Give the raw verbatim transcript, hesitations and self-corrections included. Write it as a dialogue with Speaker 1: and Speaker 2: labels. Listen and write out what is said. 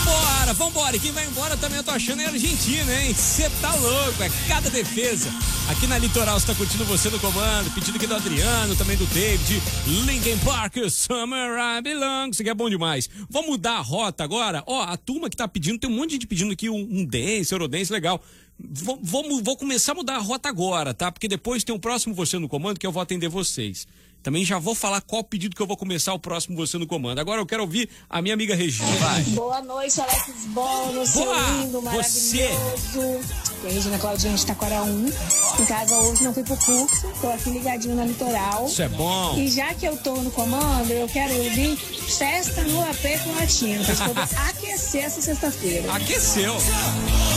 Speaker 1: Vambora, vambora. E quem vai embora também eu tô achando é a Argentina, hein? Você tá louco, é cada defesa. Aqui na Litoral você tá curtindo você no comando, pedido aqui do Adriano, também do David, Linkin Park, Summer I Belong. Isso aqui é bom demais. Vamos mudar a rota agora? Ó, a turma que tá pedindo, tem um monte de gente pedindo aqui um, um dance, Eurodance, legal. Vou, vou, vou começar a mudar a rota agora, tá? Porque depois tem o próximo Você no Comando que eu vou atender vocês. Também já vou falar qual pedido que eu vou começar o próximo Você no Comando. Agora eu quero ouvir a minha amiga Regina. Vai.
Speaker 2: Boa noite, Alex Bono, seu
Speaker 1: Boa,
Speaker 2: lindo, maravilhoso.
Speaker 1: você.
Speaker 2: E a Regina Claudinha de Taquara um. Em casa hoje não fui pro curso, tô aqui ligadinho na Litoral.
Speaker 1: Isso é bom.
Speaker 2: E já que eu tô no comando, eu quero ouvir Festa no A P com Latino, pra poder aquecer essa sexta-feira.
Speaker 1: Aqueceu.